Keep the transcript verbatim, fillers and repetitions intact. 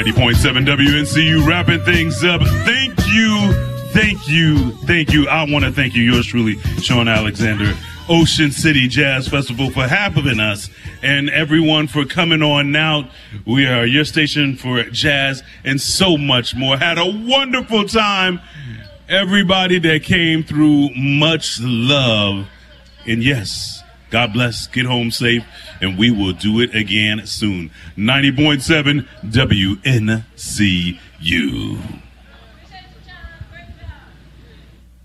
ninety point seven W N C U wrapping things up. Thank you, thank you, thank you. I want to thank you, yours truly, Sean Alexander, Ocean City Jazz Festival, for having us, and everyone for coming on now. We are your station for jazz and so much more. Had a wonderful time. Everybody that came through, much love. And yes, God bless, get home safe, and we will do it again soon. ninety point seven W N C U.